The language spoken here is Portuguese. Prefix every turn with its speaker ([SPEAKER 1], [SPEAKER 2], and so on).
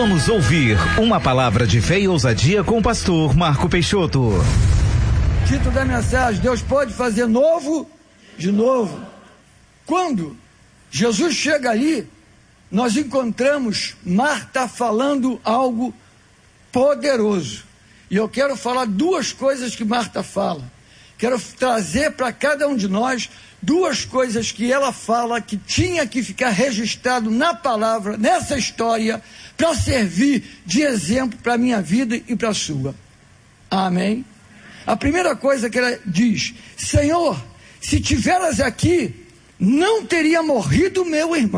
[SPEAKER 1] Vamos ouvir uma palavra de fé e ousadia com o pastor Marco Peixoto.
[SPEAKER 2] Título da mensagem: Deus pode fazer novo de novo. Quando Jesus chega ali, nós encontramos Marta falando algo poderoso. E eu quero falar duas coisas que Marta fala. Quero trazer para cada um de nós duas coisas que ela fala que tinha que ficar registrado na palavra, nessa história, para servir de exemplo para a minha vida e para a sua. Amém? A primeira coisa que ela diz: Senhor, se tiveras aqui, não teria morrido meu irmão.